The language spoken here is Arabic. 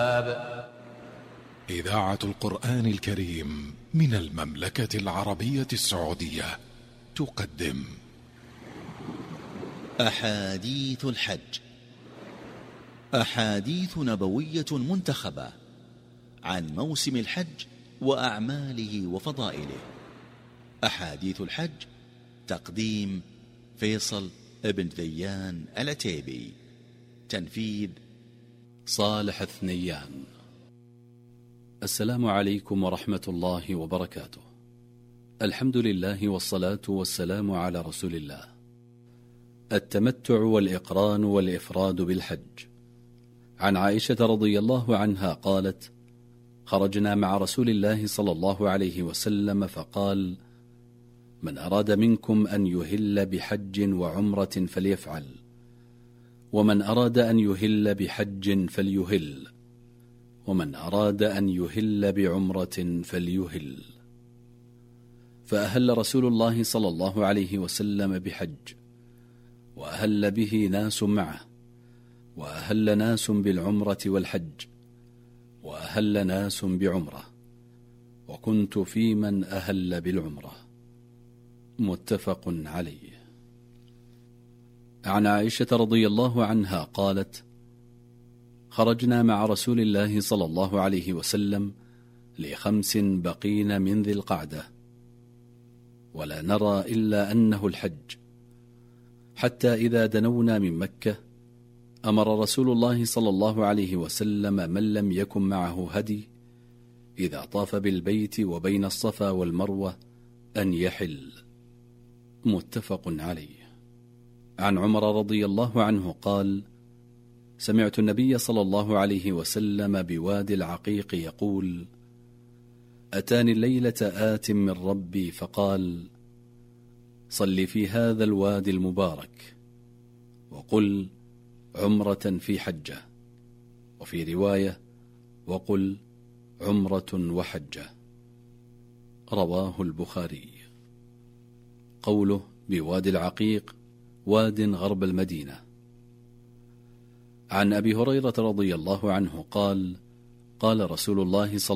إذاعة القرآن الكريم من المملكة العربية السعودية تقدم أحاديث الحج، أحاديث نبوية منتخبة عن موسم الحج وأعماله وفضائله. أحاديث الحج، تقديم فيصل ابن ذيان العتيبي، تنفيذ صالح الثنيان. السلام عليكم ورحمة الله وبركاته. الحمد لله والصلاة والسلام على رسول الله. التمتع والإقران والإفراد بالحج. عن عائشة رضي الله عنها قالت: خرجنا مع رسول الله صلى الله عليه وسلم فقال: من أراد منكم أن يهل بحج وعمرة فليفعل، ومن أراد أن يهل بحج فليهل، ومن أراد أن يهل بعمرة فليهل. فأهل رسول الله صلى الله عليه وسلم بحج، وأهل به ناس معه، وأهل ناس بالعمرة والحج، وأهل ناس بعمرة، وكنت في من أهل بالعمرة. متفق عليه. عن عائشة رضي الله عنها قالت: خرجنا مع رسول الله صلى الله عليه وسلم ل5 بقين من ذي القعدة، ولا نرى إلا أنه الحج، حتى إذا دنونا من مكة أمر رسول الله صلى الله عليه وسلم من لم يكن معه هدي إذا طاف بالبيت وبين الصفا والمروة أن يحل. متفق عليه. عن عمر رضي الله عنه قال: سمعت النبي صلى الله عليه وسلم بوادي العقيق يقول: أتاني الليلة آت من ربي فقال: صل في هذا الوادي المبارك، وقل عمرة في حجة، وفي رواية وقل عمرة وحجة. رواه البخاري. قوله بوادي العقيق واد غرب المدينة. عن أبي هريرة رضي الله عنه قال: قال رسول الله صلى